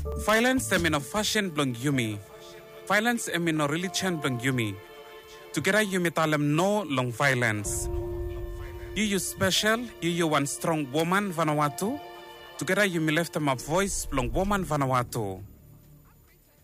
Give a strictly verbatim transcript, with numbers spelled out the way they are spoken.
Violence em in a fashion blong yumi. Violence em in a religion blong yumi. Together yumi talem no long violence. You you special, you you one strong woman Vanuatu. Together you me left them a voice long woman Vanuatu.